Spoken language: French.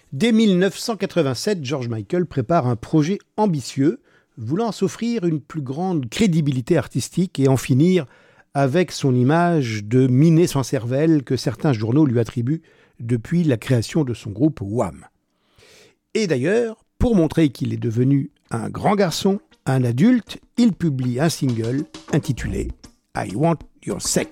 Dès 1987, George Michael prépare un projet ambitieux, voulant s'offrir une plus grande crédibilité artistique et en finir avec son image de minet sans cervelle que certains journaux lui attribuent depuis la création de son groupe Wham. Et d'ailleurs, pour montrer qu'il est devenu un grand garçon, un adulte, il publie un single intitulé « I Want Your Sex ».